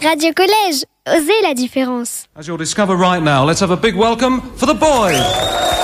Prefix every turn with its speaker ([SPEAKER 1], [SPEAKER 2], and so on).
[SPEAKER 1] Radio Collège, osez la différence.
[SPEAKER 2] As you'll discover right now, let's have a big welcome for the boys.